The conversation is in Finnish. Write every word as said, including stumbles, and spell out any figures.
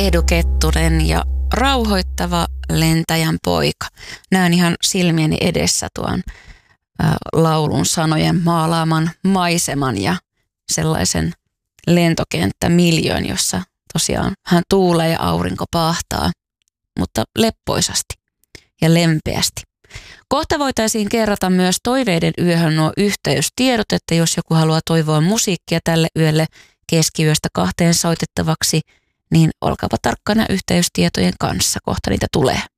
Eedu Kettunen ja rauhoittava lentäjän poika. Näen ihan silmieni edessä tuon ä, laulun sanojen maalaaman maiseman ja sellaisen lentokenttämiljöön, jossa tosiaan hän tuulee ja aurinko paahtaa, mutta leppoisasti ja lempeästi. Kohta voitaisiin kerrata myös Toiveiden yöhön nuo yhteystiedot, että jos joku haluaa toivoa musiikkia tälle yölle keskiyöstä kahteen soitettavaksi, niin olkaapa tarkkana yhteystietojen kanssa, kohta niitä tulee.